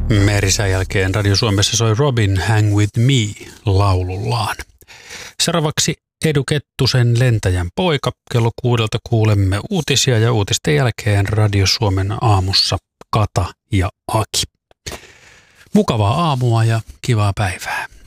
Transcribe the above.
Merisän jälkeen Radio Suomessa soi Robin Hang With Me laulullaan. Seuraavaksi Edu Kettusen Lentäjän poika. Kello 6 kuulemme uutisia ja uutisten jälkeen Radio Suomen aamussa Kata ja Aki. Mukavaa aamua ja kivaa päivää.